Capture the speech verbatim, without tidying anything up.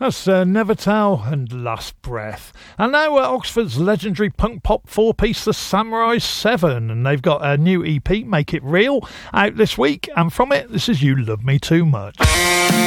That's uh, Nevertell and Last Breath. And now uh, Oxford's legendary punk pop four-piece, the Samurai seven, and they've got a new E P, Make It Real, out this week, and from it, this is You Love Me Too Much.